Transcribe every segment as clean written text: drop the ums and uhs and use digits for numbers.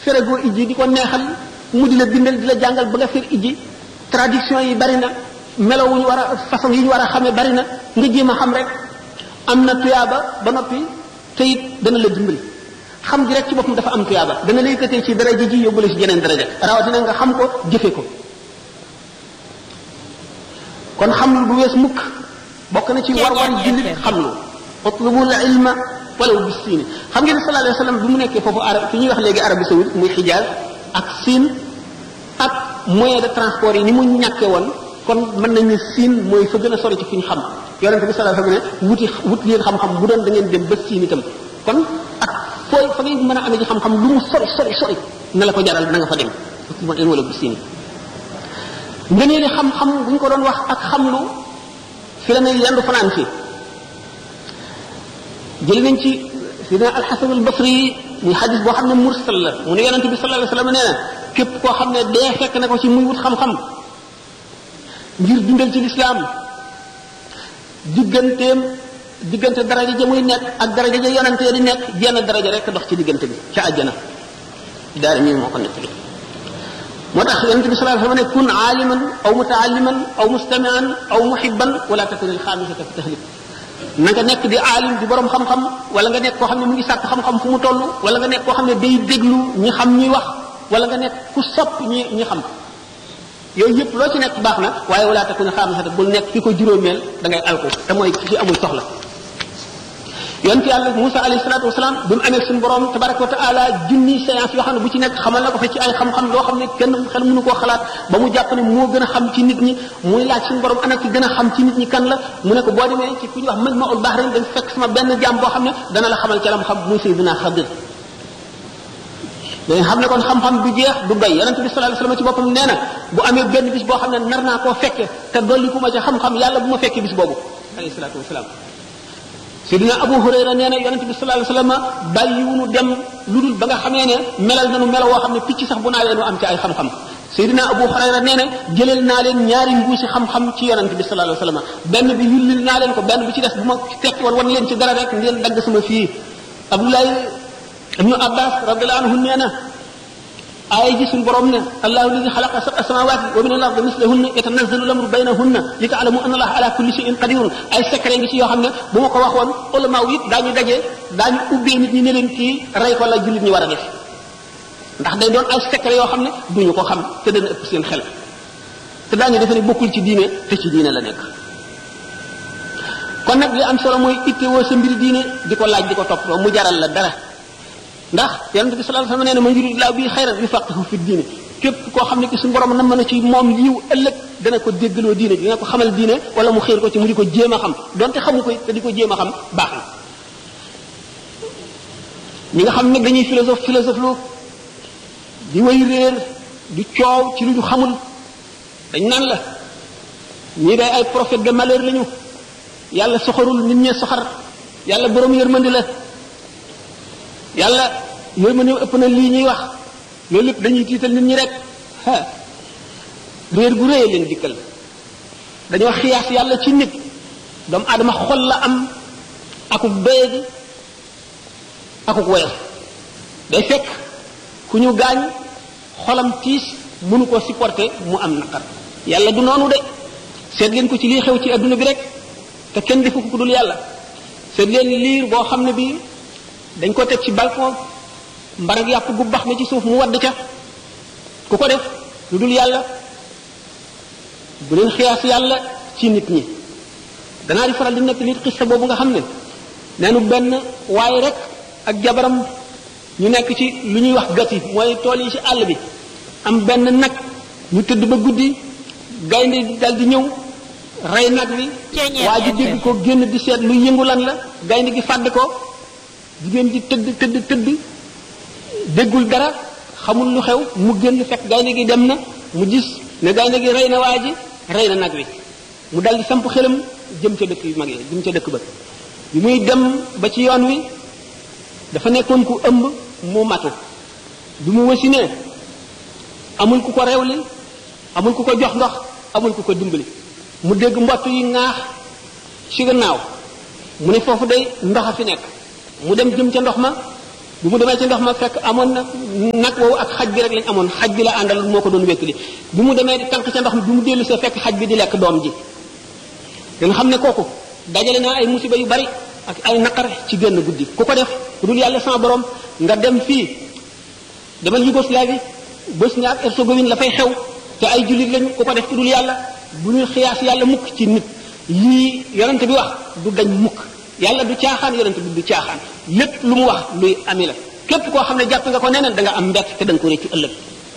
ferego ijji di ko neexal mu di la bindal di la jàngal ba nga fer ijji traduction yi bari na melo wu ñu war a façon yi ñu war a xamee bari na nga jéem a xam rek am na tuyaaba ba noppi te it dana la dimbali xam gi rek ci boppam dafa am tuyaaba dana la yëkkatee ci daraja ji yóbbu la ci jeneen daraja rawatina nga xam ko jëfe ko kon xam lu bu wees mukk bokk na ci war jullit xam lu utlubul ilma walaw bis siin xam ngeen sallallahu alayhi wasallam bi mu nekkee foofu arab fi ñuy wax léegi Arabie saoudite muy Hijaz ak Siin ak moyen de transport yi ni mu ñàkkee woon kon mën nañ ne Siin mooy fa gën a sori ci fi ñu xam yonente bi sallallahu alayhi wasallam ne wut leen xam-xam bu doon da ngeen dem ba Siin itam kon ak fooy fa ngeen mën a amee ci xam-xam lu mu sori na la ko jaral na nga fa dem utlubul ilma walaw bis siin nga nee xam-xam bu ñu ko doon wax ak xamlu fi la ne yendu fanaan fi jël nañ ci sidina alxasan albasri muy xadis boo xam ne mursal la mu ne yonente bi sallallahu alayhi wasallam nee na képp koo xam ne dee fekk na ko ci muy wut xam-xam ngir dundal ci lislaam diggante daraja ja muy nekk ak daraja ja yonente di nekk jenn daraja rek dox ci diggante bi ca àjjana daara mii moo ko nettali moo tax yonente bi sallallahu alayhi wasallam ne kun aaliman aw mutaalliman aw mustami'an aw muhibban wala takun alxaamisata fi tahlik na nga nekk di aalim di borom xam-xam wala nga nekk koo xam ne mu ngi sàkk xam-xam fu mu toll wala nga nekk koo xam ne day déglu ñi xam ñuy wax wala nga nekk ku sopp ñi xam yooyu yëpp loo ci nekk baax na waaye wala takun xaamisata bul nekk ki ko juróomeel da ngay alko te mooy ci amul soxla yonent yàlla Musa alayhi salaatu wasalaam bi mu amee suñu borom tabaraka wa taala junni séance yoo xam ne bu ci nekk xamal na ko fa ci ay xam-xam loo xam ne kenn xel mënu koo xalaat ba mu jàpp ne moo gën a xam ci nit ñi muy laaj suñu borom ana ki gën a xam ci nit ñi kan la mu ne ko boo demee ci ku ñuy wax Majma'ul Bahrayn dañ fekk sama benn jaam boo xam ne dana la xamal ca lam xam muy Sayyidina Xadir dañ xam ne kon xam-xam du jeex du doy yonent bi sallallahu alayhi wasallam ci boppam nee na bu amee benn bis boo xam ne nar naa koo fekke te dolli ku ma ca xam-xam yàlla bu ma fekkee bis boobu alayhi salaatu wasalaam Seydina Abu Hurayra nee na yonente bi sallallahu alayhi wasallam bàyyiwunu dem lu dul ba nga xamee ne melal nañu melo woo xam ne picc sax bu naawee nu am ci ay xam-xam Seydina Abu Hurayra nee na jëleel naa leen ñaari mbuusi xam-xam ci yonente bi sallallahu alayhi wasallam benn bi yullil naa leen ko benn bi ci des bu ma tekki woon wan leen ci dara rek ngeen dagg sama fii Abdullah ibnu Abbas radiyallahu anhu nee na aaya ji suñu borom ne allahu alladi xalaqa sab'a samawati wa min al-ardi mislahunna yatanazzalu al-amru baynahunna li ta'lamu anna allaha ala kulli shay'in qadirun ay secret ngi ci yoo xam ne bu ma ko waxoon ulama yi daañu daje daañu ubbee nit ñi ne leen kii rey ko la jullit ñi war a def ndax day doon ay secret yoo xam ne duñu ko xam te dana ëpp seen xel te daañu defe ne bokkul ci diine te ci diine la nekk kon nag li am solo mooy ittewoo sa mbiri diine di ko laaj di ko toppatoo mu jaral la dara ndax yonent bi sallallahu alayhi wasallam nee na man yuridillahu bihi xayran yufaqihu fi diine képp koo xam ne ki suñu borom na mën a ci moom yiw ëllëg dana ko déggaloo diine dina ko xamal diine wala mu xiir ko ci mu di ko jéem a xam donte xamu ko te di ko jéem a xam baax na ñi nga xam ne dañuy philosophe lu di way réer di coow ci lu ñu xamul dañ naan la ñii day ay prophète de malheur lañu yàlla soxarul nit ñee soxar yàlla borom yërmandi la yàlla yërmande ëpp na lii ñuy wax loolu lépp dañuy tiital nit ñi rek réer gu réy leen dikkal dañoo xiyaas yàlla ci nit doomu aadama xol la am akuk doyadi akuk woyof day fekk ku ñu gaañ xolam tiis mënu ko supporter mu am naqar yàlla du noonu de seet leen ko ci lii xew ci adduna bi rek te kenn defu ko ku dul yàlla seet leen liir boo xam ne bii dañ ko teg ci balcon mbarag yàpp gu bax na ci suuf mu wadd ca ku ko def lu dul yàlla bu leen xiyaas yàlla ci nit ñi danaa di faral di nekk li xissa boobu nga xam ne neenu benn waaye rek ak jabaram ñu nekk ci lu ñuy wax gati mooy tool yi ci àll bi am benn nag ñu tëdd ba guddi gaynde dal di ñëw rey nag wi waa ji dégg ko génn di seet lu yëngu lan la gaynde gi fàdd ko jigéen ji tëdd déggul dara xamul lu xew mu génn fekk gaynde gi dem na mu gis ne gaynde gi rey na waa ji rey na nag wi mu dal di samp xelam jëm ca dëkk yu mag yi jëm ca dëkk ba bi muy dem ba ci yoon wi dafa nekkoon ku ëmb mu matu bi mu wasinee amul ku ko rewli amul ku ko jox ndox amul ku ko dimbali mu dégg mbott yi ŋaax ci gannaaw mu ne foofu day ndox a fi nekk mu dem jëm ca ndox ma bu mu demee ci ndox ma fekk amoon na nag woowu ak xaj bi rek lañ amoon xaj bi la àndal moo ko doon wéttali bi mu demee di tànk ca ndox mi bi mu dellu see fekk xaj bi di lekk doom ji danga xam ne kooku dajale naa ay musiba yu bari ak ay naqar ci génn guddi ku ko def ku dul yàlla sama borom nga dem fii demal Yougoslavie Bosnie ak Herzégovine la fay xew te ay jullit lañu ku ko def ku dul yàlla bu ñuy xiyaas yàlla mukk ci nit lii yonent bi wax du dañ mukk yàlla du caaxaan yonent bi du caaxaan lépp lu mu wax luy ami la képp koo xam ne jàpp nga ko neneen da nga am mbett te da nga ko réccu ëllëg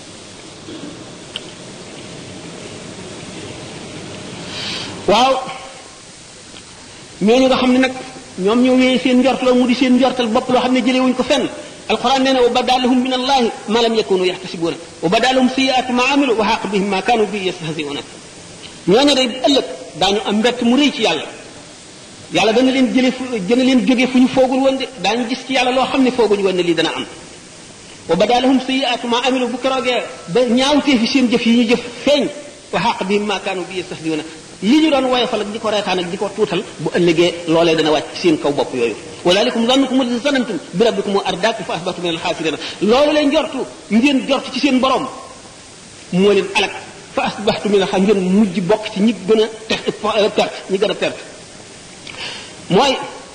waaw ñooñu nga xam ne nag ñoom ñoo wéyee seen njortaloo mu di seen njortal bopp loo xam ne jëlee wuñ ko fenn alquran nee na wa badalahum min allahi ma lam yakunu yaxtasibuna wa badalahum sayiatu ma amilu wa xaq bihim ma kanu bi yastahziuna ñooñu day ëllëg daañu am mbett mu rëy ci yàlla yàlla dana leen jóge fu ñu foogul woon de daañu gis ci yàlla loo xam ne fooguñu woon ne lii dana am wa badalahum sayiatu ma amilu bu keroogee ba ñaawtee fi seen jëf yi ñu jëf feeñ wa xaq bihim ma kanu bi yastahziuna li ñu doon woyofal ak di ko reetaan ak di ko tuutal bu ëllëgee loolee dana wàcc seen kaw bopp yooyu walaalikum zannukum allati zanantum bi rabbikum ardaakum fa asbahtum min alxaasirina loolu leen jortu ngeen jortu ci seen borom moo leen alak fa asbahtum min alxaasirina ngeen mujj bokk ci ñi gën a perte ñi gën a perte mooy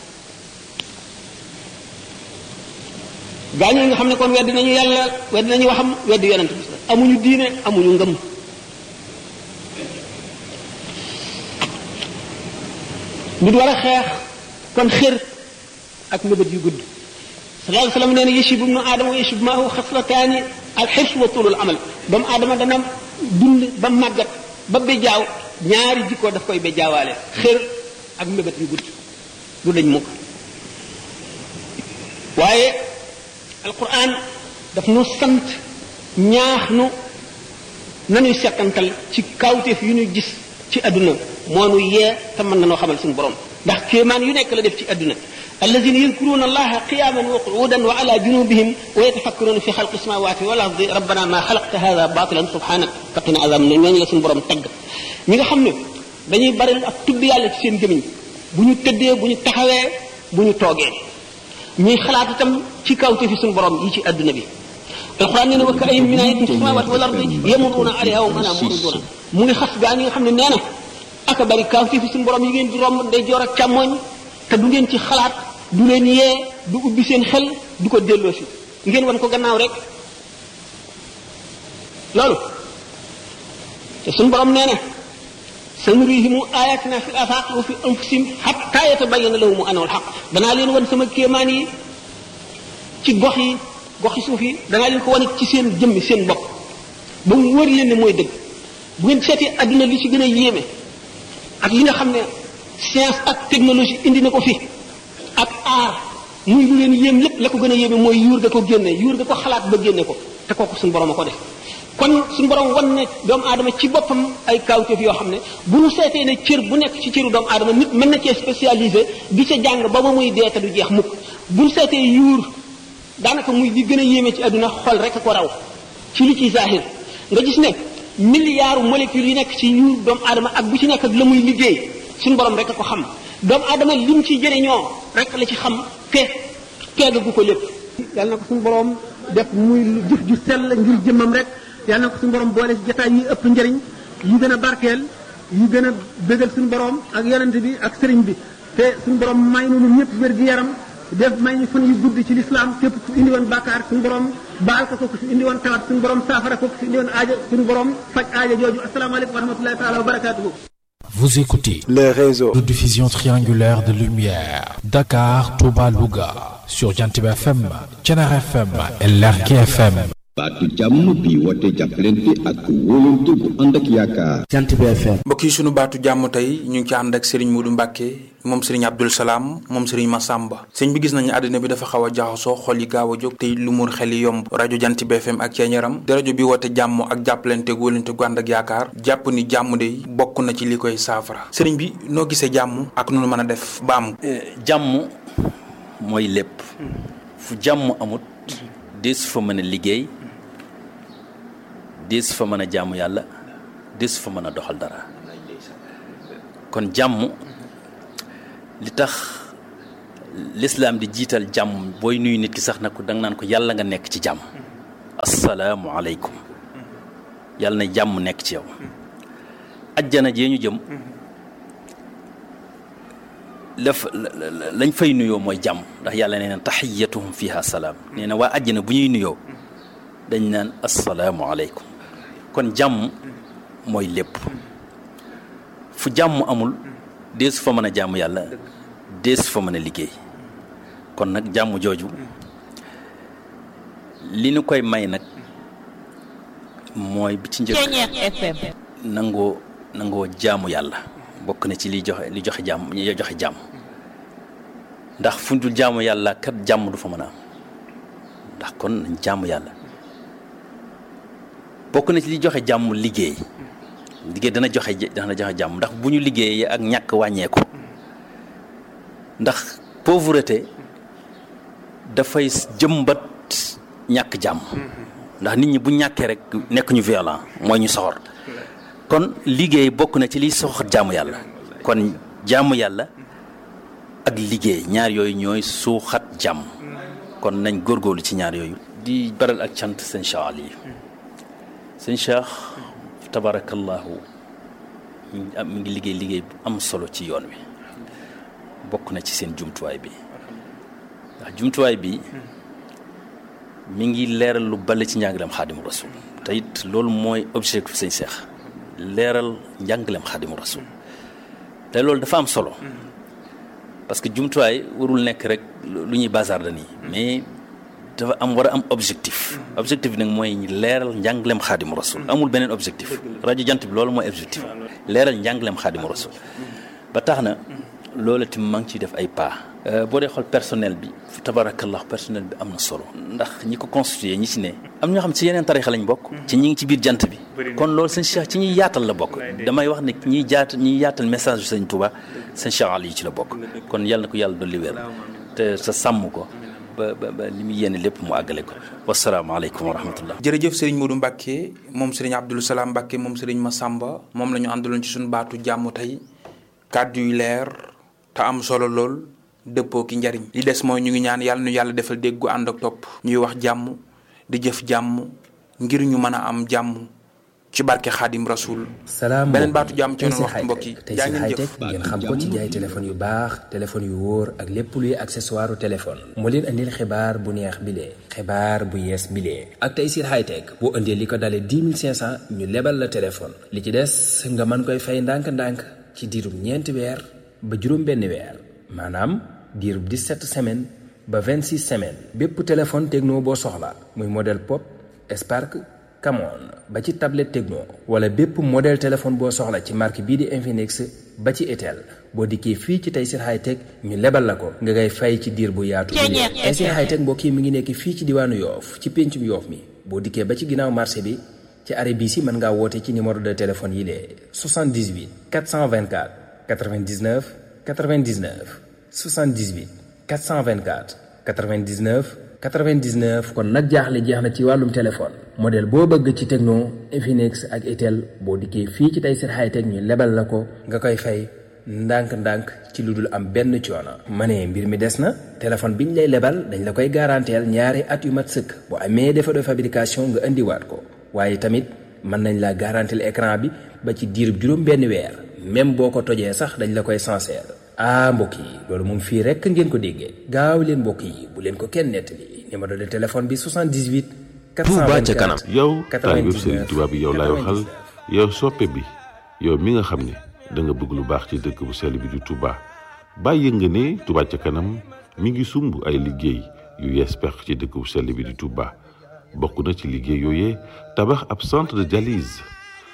gaañoo nga xam ne kon weddi nañu yàlla weddi nañu waxam weddi yonent bi amuñu diine amuñu ngëm nit war a xeex kon xër ak mébét yu gudd sallallahu alayhi wa sallam nee na yashibu ibnu aadama wa yashibu maahu xaslataani alxirs wa tulul amal doomu aadama dana dund ba màggat ba bejaaw ñaari jikkoo daf koy bejaawaale xër ak mébét yu gudd du dañ mukk waaye alquran daf nu sant ñaax nu nanuy settantal ci kawteef yu ñu gis ci àdduna moo nu yee te mën na noo xamal suñu borom ndax kéemaan yu nekk la def ci àdduna alladina yadkuruna allaha qiyaman wa qu'udan wa ala junubihim wa yatafakkaruna fi xalqi samawati wal ardi rabbana ma xalaqta hada batilan subhanak faqina azab ne ñooñu la suñu borom tagg ñi nga xam ne dañuy bari ak tudd yàlla ci seen gémiñ bu ñu tëddee bu ñu taxawee bu ñu toogee ñuy xalaat itam ci kawte fi suñu borom yi ci àdduna bi alquran nee na wa ka'ayyin min ayatin fi samawati wal ardi yamurruna alayha wa hum anha muriduna mu ngi xas gaa ñi nga xam ne nee na aka bari kawte fi suñu borom yi ngeen di romb day joor ak càmmooñ te du ngeen ci xalaat du leen yee du ubbi seen xel du ko delloo si ngeen wan ko gannaaw rek loolu te suñu borom nee na sanurihimu ayatina fi afaq wa fi anfusihim hatta yatabayyana lahum annahu alhaq danaa leen wan sama kéemaan yi ci goxi suuf yi danaa leen ko wane ci seen jëmmi seen bopp ba mu wër leen ne mooy dëgg bu ngeen seetee adduna li ci gën a yéeme ak li nga xam ne science ak technologie indi na ko fi ak aar muy lu leen yéem lépp la ko gën a yéeme mooy yuur ga ko génne yuur ga ko xalaat ba génne ko te kooku suñu borom a ko def kon suñu borom wan ne doomu aadama ci boppam ay kawteef yoo xam ne bu ñu seetee ne cër bu nekk ci cëru doomu aadama nit mën na cee spécialisé di ca jàng ba ba muy dee te du jeex mukk bu ñu seetee yuur daanaka muy li gën a yéeme ci àdduna xol rek a ko raw ci li ci zahir nga gis ne milliards molécules yi nekk ci yuur doomu aadama ak bu ci nekk ak la muy liggéey suñu borom rek a ko xam doomu aadama lim ci jëriñoo rek la ci xam te teegagu ko lépp. yàlla na ko suñu borom def muy jëf ju sell ngir jëmmam rek yàlla na ko suñu borom boole ci jotaay yi ëpp njëriñ yu gën a barkeel yu gën a bégal suñu borom ak yonent bi ak sëriñ bi te suñu borom may nu ñun ñëpp wér gi yaram def may ñu fan yu gudd ci lislaam képp ku indi woon bàkkaar suñu borom baal ko ku fi indi woon tawat suñu borom saafara ko ku fi indi woon aajo suñu borom faj aajo jooju asalaamaaleykum wa rahmatullahi taala wa barakatuhu. Vous écoutez le réseau de diffusion triangulaire de lumière Dakar, Touba, Louga sur Jantib FM, Thiénaba FM et Lergui FM. baatu jàmm bi woote jàppalante ak wóolante bu ànd ak yaakaar. Jantib FM. mbokk yi sunu baatu jàmm tey ñu ngi ci ànd ak Serigne Modou Mbacké moom Serigne Abdoul Salam moom Serigne Massamba sëñ bi gis nañu àddina bi dafa xaw a jaxasoo xol yi gaaw a jóg tey lu mur xel yi yomb rajo Jantib FM ak Thiéniaram di rajo bi woote jàmm ak jàppalante wóolante gu ànd ak yaakaar jàpp ni jàmm de bokk na ci li koy saafara Serigne bi noo gisee jàmm ak nu mën a def ba am. jàmm mooy lépp fu jàmm amut des fa mën a liggéey des fa mën a jaamu yàlla des fa mën a doxal dara kon jàmm li tax l'islam di jiital jàmm booy nuyu nit ki sax na ko danga naan ko yàlla nga nekk ci jàmm assalaamu aleykum yàlla na jàmm nekk ci yow ajjana jee ñu jëm lañ fay nuyoo mooy jàmm ndax yàlla nee na taxiyatuhum fiha salaam nee na waa ajjana bu ñuy nuyoo dañ naan assalaamu aleykum kon jàmm mooy lépp fu jàmm amul deesu fa mën a jàmm yàlla deesu fa mën a liggéey kon nag jàmm jooju li ñu koy may nag mooy bi ci njëkk nangoo jaamu yàlla bokk na ci li joxe jàmm ndax fu dul jaamu yàlla kat jàmm du fa mën a am ndax kon nañ jaamu yàlla bokk na ci li joxe jàmm liggéey dana joxe jàmm ndax bu ñu liggéeyee ak ñàkk wàññeeku ndax pauvreté dafay jëmbat ñàkk jàmm ndax nit ñi bu ñàkkee rek nekk ñu violent mooy ñu soxor kon liggéey bokk na ci liy soxor jaamu yàlla kon jaamu yàlla ak liggéey ñaar yooyu ñooy suuxat jàmm kon nañ góorgóorlu ci ñaar yooyu di baral ak cant sëñ Cheikh Ali sëñ Cheikh tabarakallahu mi ngi liggéey bu am solo ci yoon wi bokk na ci seen jumtuwaay bi ndax jumtuwaay bi mi ngi leeral lu bale ci njàngaleem Xaadimu Rasul te it loolu mooy objectif sëñ Cheikh leeral njàngaleem Xaadimu Rasul te loolu dafa am solo parce que jumtuwaay warul nekk rek lu ñuy bazar da nii mais dafa war a am objectif bi nag mooy leeral njàngaleem Xaadimu Rasul amul beneen objectif rajo jant bi loolu mooy objectif leeral njàngaleem Xaadimu Rasul ba tax na loolu tamit maa ngi ciy def ay pas boo dee xool personnel bi tabarakallah personnel bi am na solo ndax ñi ko constitué ñi ci ne am ñoo xam ci yeneen tarixa lañ bokk ci ñi ngi ci biir jant bi kon loolu sëñ Cheikh ci ñuy yaatal la bokk damay wax ne ñiy yaatal message bi sëñ Touba sëñ Cheikh Ali yi ci la bokk kon yàlla na ko yàlla dolli wér te sa sàmm ko ba li muy yéene lépp mu àggale ko wasalaamaaleykum wa rahmatullah jërëjëf Serigne Modou Mbacke moom Serigne Abdoul Salam Mbacke moom Serigne Massamba moom la ñu àndaloon ci suñu baatu jàmm tey kàddu yu leer te am solo lool dëppoo ki njariñ li des mooy ñu ngi ñaan yàlla nu yàlla defal déggu ànd ak topp ñuy wax jàmm di jëf jàmm ngir ñu mën a am jàmm ci barke Xaadim Rasul. salaam beneen baatu jàmm ci yoonu waxtu mbokk yi jaa ngeen jëf ngeen xam ko ci jaay téléphone yu baax téléphone yu wóor ak lépp luy accessoire téléphone moo leen andil xibaar bu neex bilee xibaar bu yees bilee ak Tayssir Hightech boo indee li ko dalee 10 500 ñu lebal la téléphone li ci des nga mën koy fay ndànk-ndànk ci diirum ñeenti weer ba juróom benn weer maanaam diirub 17 semaines ba 26 semaines bépp téléphone Tecno boo soxla muy modèle Pop Spark Camon ba ci tablette Tecno wala bépp modèle téléphone boo soxla ci marque bii di Infinix ba ci Itel boo dikkee fii ci Tayssir Hightech ñu lebal la ko nga ngay fay ci diir bu yaatu bi Tayssir Hightech mbokk yi mi ngi nekk fii ci diwaanu Yoof ci péncum Yoof mi boo dikkee ba ci ginnaaw marché bi ci arrêt bii si mën ngaa woote ci numéro de téléphone yi lee 78 424 99 99 78 424 99 99 kon nag jaaxle jeex na ci wàllum téléphone modèle boo bëgg ci Tecno Infinix ak Itel boo dikkee fii ci Tayssir Hightech ñu lebal la ko nga koy fay ndànk-ndànk ci lu dul am benn coono. ma ne mbir mi des na téléphone biñ lay lebal dañ la koy garanteel ñaari at yu mat sëkk bu amee défaut de fabrication nga indiwaat ko waaye tamit mën nañ la garanteel écran bi ba ci diirub juróom benn weer même boo ko tojee sax dañ la koy sincère. mbokk yi loolu moom fii rekk ngeen ko déggee gaaw leen mbokk yi bu leen ko kenn nettali numéro de téléphone bi 78 Touba ca kanam yow taalibe Serigne Touba bi yow laay waxal yow soppe bi yow mi nga xam ne da nga bëgg lu baax ci dëkk bu sell bi di Touba bàyyi nga ne Touba ca kanam mi ngi sumb ay liggéey yu yees pex ci dëkk bu sell bi di Touba bokk na ci liggéey yooyee tabax ab centre de dialyse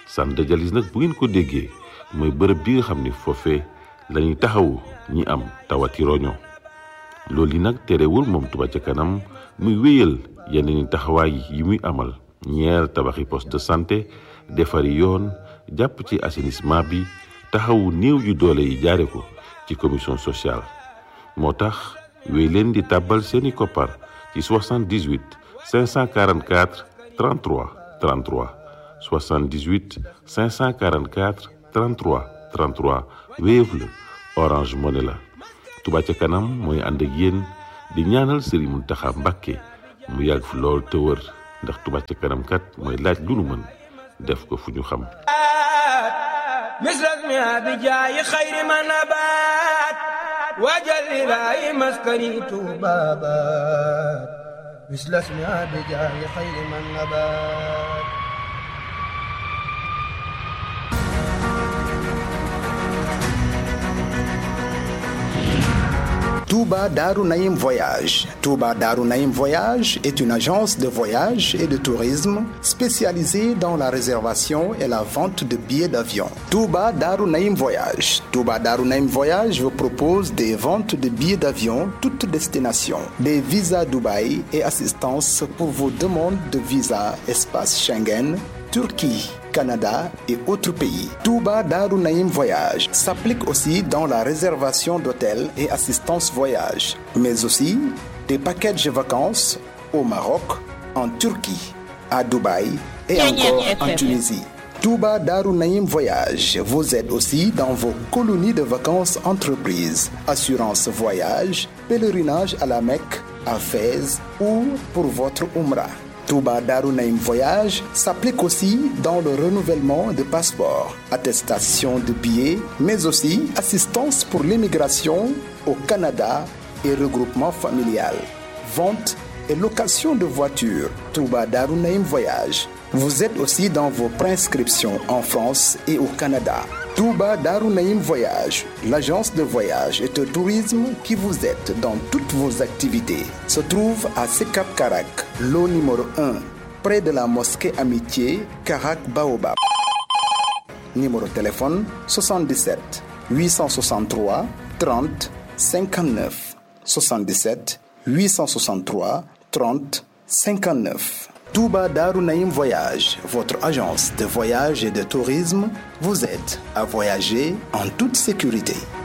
nag bu ngeen ko déggee mooy bërëb bi nga xam ne foofee lañuy taxawu ñi am tawati roño loolu yi nag terewul moom Touba ca kanam muy wéyal yeneen taxawaay yi muy amal ñeer tabaxi poste de santé defari yoon jàpp ci assainissement bi taxawu néew yu doole yi jaare ko ci commission sociale moo tax wéy leen di tàbbal seeni koppar ci 78 544 33 33 78 544 33 33 Wave la Orange Money la Touba ca kanam mooy ànd ak yéen di ñaanal Serigne Mountakha Mbacké mu yàgg fi lool te wër ndax Touba ca kanam kat mooy laaj lu nu mën def ko fu ñu xam. misras mi abijaayi xayri ma nabaat wajal ilaahi maskani tuubaabaat misras mi abijaayi xayri ma nabaat. Touba Darou Naïm Voyage. Touba Darou Naïm Voyage est une agence de voyage et de tourisme spécialisée dans la réservation et la vente de billets d'avion. Touba Darou Naïm Voyage. Touba Darou Naïm Voyage vous propose des ventes de billets d'avion toutes destinations, des visas Dubaï et assistance pour vos demandes de visa espace Schengen, Turquie, Canada et autres pays. Touba Darou Naïm Voyage s'applique aussi dans la réservation d'hôtels et assistance voyage, mais aussi des packages vacances au Maroc, en Turquie, à Dubaï et encore en Tunisie. Touba Darou Naïm Voyage vous aide aussi dans vos colonies de vacances entreprises, assurance voyage, pèlerinage à la Mecque, à Fès ou pour votre Umrah. Touba Darou Naïm Voyage s'applique aussi dans le renouvellement de passeports, attestation de billets, mais aussi assistance pour l'immigration au Canada et regroupement familial, vente et location de voitures. Touba Darou Naïm Voyage vous aide aussi dans vos préinscriptions en France et au Canada. Touba Darou Naïm Voyage, l'agence de voyage et de tourisme qui vous aide dans toutes vos activités, se trouve à Sekap Karak, lot numéro 1, près de la mosquée Amitié, Karak Baobab. Numéro de téléphone 77 863 30 59. 77 863 30 59. Touba Darou Naïm Voyage, votre agence de voyage et de tourisme, vous aide à voyager en toute sécurité.